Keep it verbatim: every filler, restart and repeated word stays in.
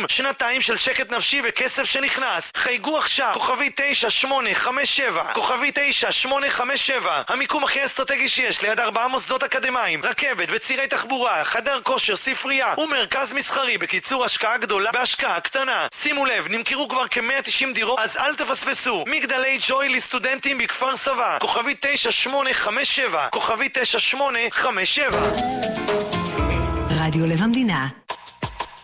שנתיים של שקט נפשי וכסף שנכנס. חייגו עכשיו, כוכבי תשע שמונה חמש שבע, כוכבי תשע שמונה חמש שבע. המיקום הכי אסטרטגי שיש, ליד ארבעה מוסדות אקדמיים, רכבת וצירי תחבורה, חדר כושר, ספרייה ומרכז מסחרי. בקיצור, השקעה גדולה בהשקעה קטנה. שימו לב, נמכרו כבר כ-מאה ותשעים דירות, אז אל תפספסו. מגדלי ג'וי לסטודנטים בכפר סבא, כוכבי תשע שמונה חמש שבע, כוכבי תשע שמונה חמש שבע. רדיו לב המדינה